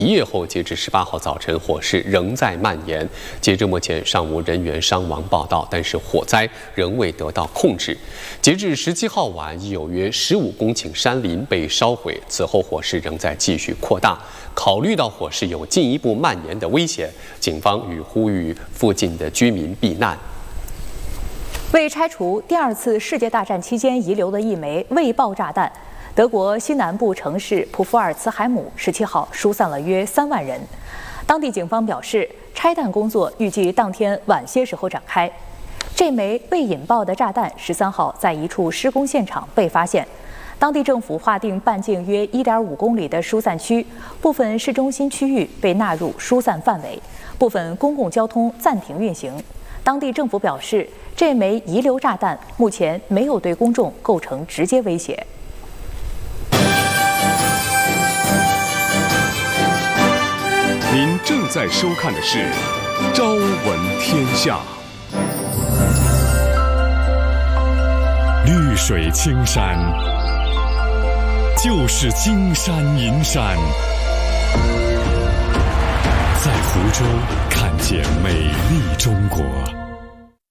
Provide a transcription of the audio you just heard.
1夜后，截至18号早晨，火势仍在蔓延。截至目前，尚无人员伤亡报道，但是火灾仍未得到控制。截至17号晚，已有约15公顷山林被烧毁。此后，火势仍在继续扩大。考虑到火势有进一步蔓延的危险，警方欲呼吁附近的居民避难。 为拆除第2次世界大战期间遗留的一枚未爆炸弹，德国西南部城市普福尔茨海姆17号疏散了约3万人。当地警方表示，拆弹工作预计当天晚些时候展开。这枚未引爆的炸弹13号在一处施工现场被发现。当地政府划定半径约1.5公里的疏散区，部分市中心区域被纳入疏散范围，部分公共交通暂停运行。当地政府表示，这枚遗留炸弹目前没有对公众构成直接威胁。 您正在收看的是《朝闻天下》。绿水青山，就是金山银山。在福州看见美丽中国。